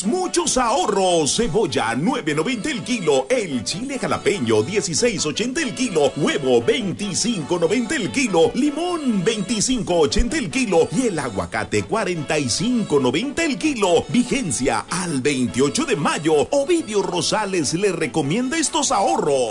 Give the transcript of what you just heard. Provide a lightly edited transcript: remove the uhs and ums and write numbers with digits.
Muchos ahorros. Cebolla 9.90 el kilo. El chile jalapeño 16.80 el kilo. Huevo 25.90 el kilo. Limón 25.80 el kilo. Y el aguacate 45.90 el kilo. Vigencia al 28 de mayo. Ovidio Rosales le recomienda estos ahorros.